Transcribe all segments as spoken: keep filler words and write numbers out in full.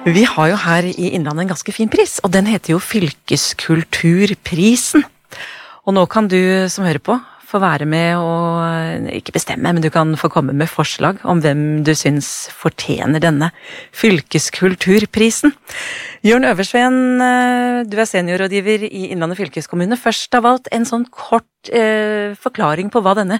Vi har jo her i Innlandet en ganske fin pris, og den heter jo Fylkeskulturprisen. Og nå kan du som hører på få være med og ikke bestemme, men du kan få komme med forslag om hvem du syns fortjener denne Fylkeskulturprisen. Jørn Øversveen, du er seniorrådgiver i Innlandet fylkeskommune. Først av alt en sånn kort eh, forklaring på hva denne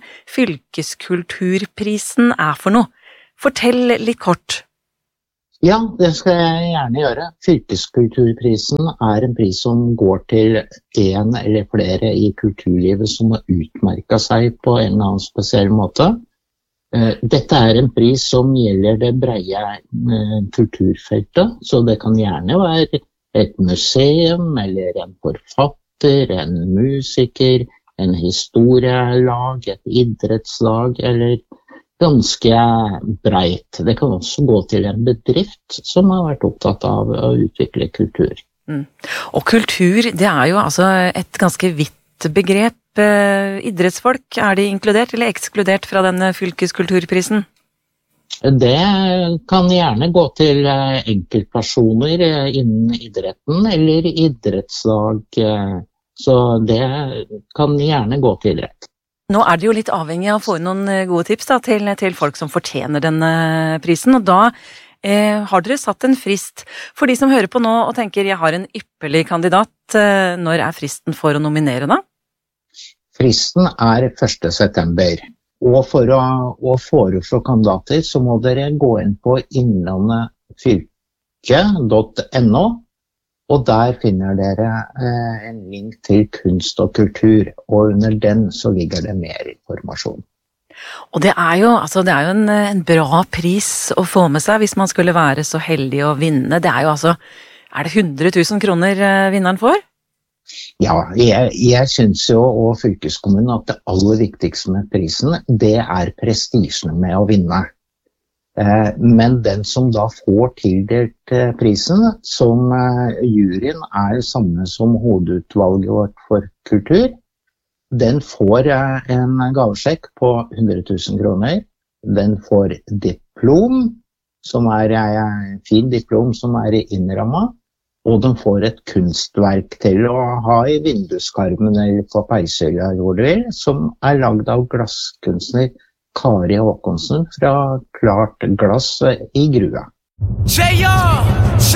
Fylkeskulturprisen er for noe. Fortell litt kort. Ja, det skal jeg gjerne gjøre. Fylkeskulturprisen er en pris som går til en eller flere i kulturlivet som har utmerket seg på en eller annen spesiell måte. Dette er en pris som gjelder det breie kulturfeltet, så det kan gjerne være et museum, eller en forfatter, en musiker, en historielag, et idrettslag, eller ganske breit. Det kan også gå til en bedrift som har vært opptatt av å utvikle kultur. Mm. Og kultur, det er jo altså et ganske vidt begrep. Idrettsfolk, er de inkludert eller ekskludert fra denne fylkeskulturprisen? Det kan gjerne gå til enkeltpersoner innen idretten eller idrettslag, så det kan gjerne gå til idrett. Nå er det jo litt avhengig av å få inn noen gode tips da, til, til folk som fortjener denne prisen, og da eh, har dere satt en frist. For de som hører på nå og tenker jeg har en ypperlig kandidat, eh, når er fristen for å nominere da? Fristen er første september, og for å, å foreslå kandidater så må dere gå inn på innlandetfylke punktum no, og der finner dere eh, en link til kunst og kultur, og under den så ligger det mer informasjon. Og det er jo, altså, det er jo en, en bra pris å få med seg hvis man skulle være så heldig å vinne. Det er jo altså, er det hundre tusen kroner eh, vinneren får? Ja, jeg, jeg synes jo, og fylkeskommunen, at det aller viktigste med prisen, det er prestisjen med å vinne. Men den som da får tildelt prisen, som juryen er samme som hovedutvalget vårt for kultur, den får en gavesjekk på hundre tusen kroner. Den får diplom, som er en fin diplom som er innrammet, og den får et kunstverk til å ha i vinduskarmen eller på peishylla, som er laget av glasskunstner Kari Håkonsen fra Klart Glass i Grua.